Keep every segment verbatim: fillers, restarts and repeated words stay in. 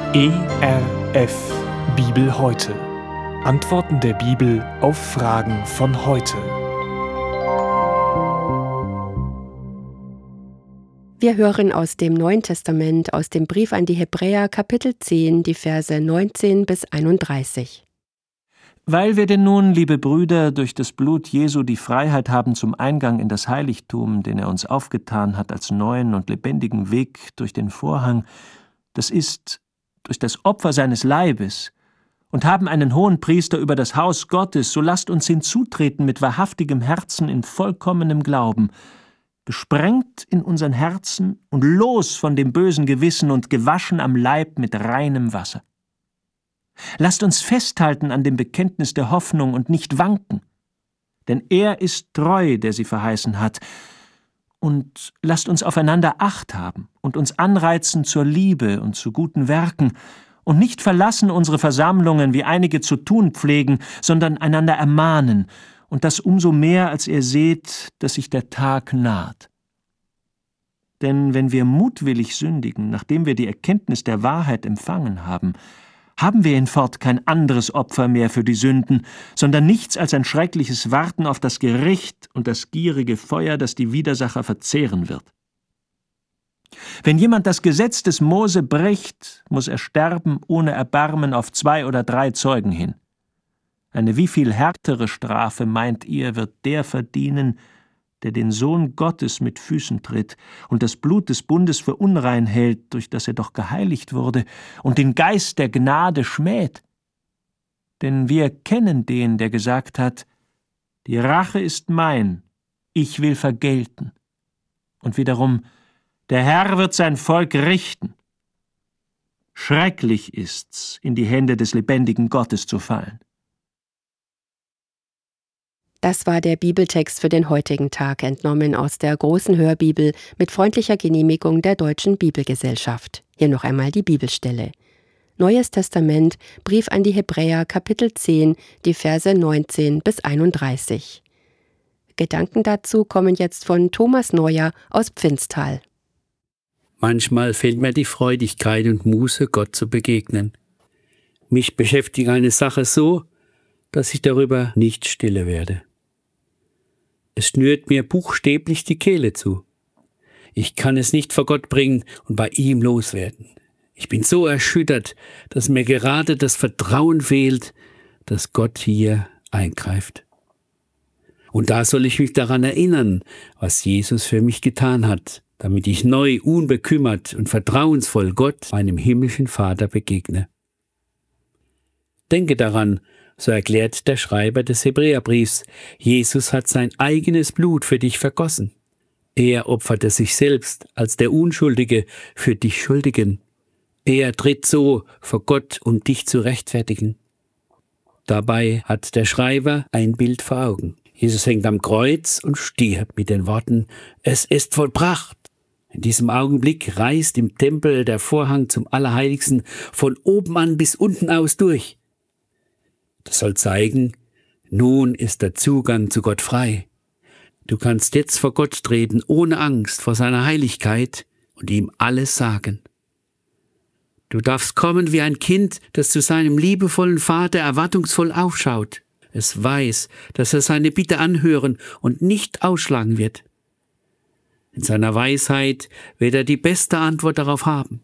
E R F Bibel heute. Antworten der Bibel auf Fragen von heute. Wir hören aus dem Neuen Testament, aus dem Brief an die Hebräer, Kapitel zehn, die Verse neunzehn bis einunddreißig. Weil wir denn nun, liebe Brüder, durch das Blut Jesu die Freiheit haben zum Eingang in das Heiligtum, den er uns aufgetan hat als neuen und lebendigen Weg durch den Vorhang, das ist durch das Opfer seines Leibes, und haben einen Hohenpriester über das Haus Gottes, so lasst uns hinzutreten mit wahrhaftigem Herzen in vollkommenem Glauben, gesprengt in unseren Herzen und los von dem bösen Gewissen und gewaschen am Leib mit reinem Wasser. Lasst uns festhalten an dem Bekenntnis der Hoffnung und nicht wanken, denn er ist treu, der sie verheißen hat. Und lasst uns aufeinander Acht haben und uns anreizen zur Liebe und zu guten Werken und nicht verlassen unsere Versammlungen, wie einige zu tun pflegen, sondern einander ermahnen, und das umso mehr, als ihr seht, dass sich der Tag naht. Denn wenn wir mutwillig sündigen, nachdem wir die Erkenntnis der Wahrheit empfangen haben, haben wir hinfort kein anderes Opfer mehr für die Sünden, sondern nichts als ein schreckliches Warten auf das Gericht und das gierige Feuer, das die Widersacher verzehren wird. Wenn jemand das Gesetz des Mose bricht, muss er sterben ohne Erbarmen auf zwei oder drei Zeugen hin. Eine wie viel härtere Strafe, meint ihr, wird der verdienen, der den Sohn Gottes mit Füßen tritt und das Blut des Bundes für unrein hält, durch das er doch geheiligt wurde, und den Geist der Gnade schmäht? Denn wir kennen den, der gesagt hat, die Rache ist mein, ich will vergelten. Und wiederum, der Herr wird sein Volk richten. Schrecklich ist's, in die Hände des lebendigen Gottes zu fallen. Das war der Bibeltext für den heutigen Tag, entnommen aus der großen Hörbibel mit freundlicher Genehmigung der Deutschen Bibelgesellschaft. Hier noch einmal die Bibelstelle. Neues Testament, Brief an die Hebräer, Kapitel zehn, die Verse neunzehn bis einunddreißig. Gedanken dazu kommen jetzt von Thomas Neuer aus Pfinztal. Manchmal fehlt mir die Freudigkeit und Muße, Gott zu begegnen. Mich beschäftigt eine Sache so, dass ich darüber nicht stille werde. Es schnürt mir buchstäblich die Kehle zu. Ich kann es nicht vor Gott bringen und bei ihm loswerden. Ich bin so erschüttert, dass mir gerade das Vertrauen fehlt, dass Gott hier eingreift. Und da soll ich mich daran erinnern, was Jesus für mich getan hat, damit ich neu, unbekümmert und vertrauensvoll Gott, meinem himmlischen Vater, begegne. Denke daran, so erklärt der Schreiber des Hebräerbriefs, Jesus hat sein eigenes Blut für dich vergossen. Er opferte sich selbst als der Unschuldige für dich Schuldigen. Er tritt so vor Gott, um dich zu rechtfertigen. Dabei hat der Schreiber ein Bild vor Augen. Jesus hängt am Kreuz und stirbt mit den Worten, es ist vollbracht. In diesem Augenblick reißt im Tempel der Vorhang zum Allerheiligsten von oben an bis unten aus durch. Das soll zeigen, nun ist der Zugang zu Gott frei. Du kannst jetzt vor Gott treten, ohne Angst vor seiner Heiligkeit und ihm alles sagen. Du darfst kommen wie ein Kind, das zu seinem liebevollen Vater erwartungsvoll aufschaut. Es weiß, dass er seine Bitte anhören und nicht ausschlagen wird. In seiner Weisheit wird er die beste Antwort darauf haben.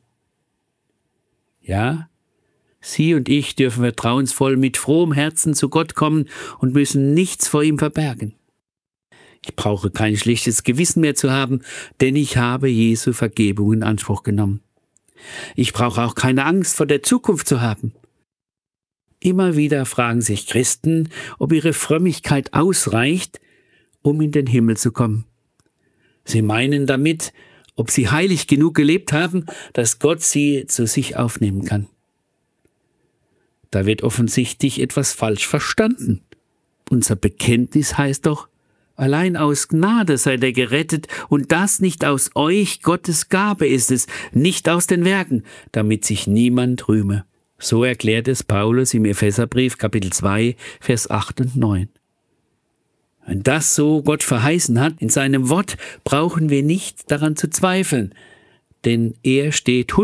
Ja, Sie und ich dürfen vertrauensvoll mit frohem Herzen zu Gott kommen und müssen nichts vor ihm verbergen. Ich brauche kein schlechtes Gewissen mehr zu haben, denn ich habe Jesu Vergebung in Anspruch genommen. Ich brauche auch keine Angst vor der Zukunft zu haben. Immer wieder fragen sich Christen, ob ihre Frömmigkeit ausreicht, um in den Himmel zu kommen. Sie meinen damit, ob sie heilig genug gelebt haben, dass Gott sie zu sich aufnehmen kann. Da wird offensichtlich etwas falsch verstanden. Unser Bekenntnis heißt doch, allein aus Gnade seid ihr gerettet und das nicht aus euch, Gottes Gabe ist es, nicht aus den Werken, damit sich niemand rühme. So erklärt es Paulus im Epheserbrief Kapitel zwei, Vers acht und neun. Wenn das so Gott verheißen hat in seinem Wort, brauchen wir nicht daran zu zweifeln, denn er steht